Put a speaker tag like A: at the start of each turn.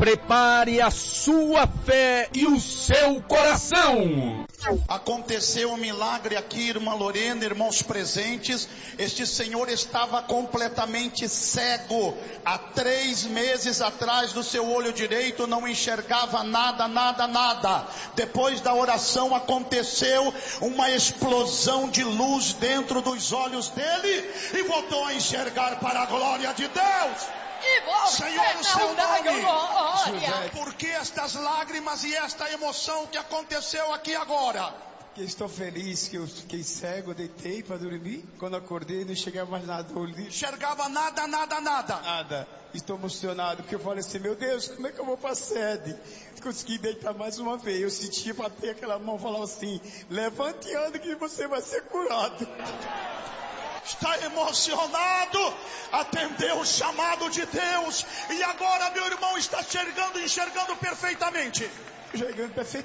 A: Prepare a sua fé e o seu coração.
B: Aconteceu um milagre aqui, irmã Lorena, irmãos presentes. Este senhor estava completamente cego. Há 3 meses atrás do seu olho direito não enxergava nada. Depois da oração aconteceu uma explosão de luz dentro dos olhos dele e voltou a enxergar para a glória de Deus. Senhor, o seu nome. Por que estas lágrimas e esta emoção que aconteceu aqui agora?
C: Que estou feliz que eu fiquei cego, deitei para dormir. Quando acordei não enxergava mais nada.
B: Enxergava nada.
C: Estou emocionado porque eu falei assim, meu Deus, como é que eu vou para a sede? Consegui deitar mais uma vez. Eu senti bater aquela mão e falar assim, levante e ande que você vai ser curado.
B: Está emocionado, atendeu o chamado de Deus e agora meu irmão está enxergando perfeitamente.
C: Enxergando perfeitamente.